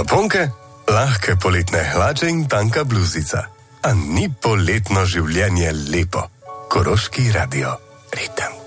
Zaponke, lahke poletne hlače in tanka bluzica. A ni poletno življenje lepo? Koroški radio. Ritem.